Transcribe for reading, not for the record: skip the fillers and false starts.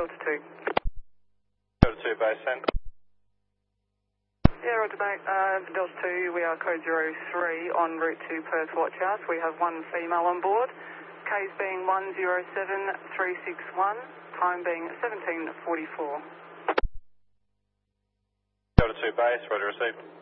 Delta 2. Delta 2 base, send. Yeah, roger mate. Delta 2, we are code 03 en route to Perth Watch House. We have one female on board. K's being 107361, time being 17:44. Delta 2 base, ready received.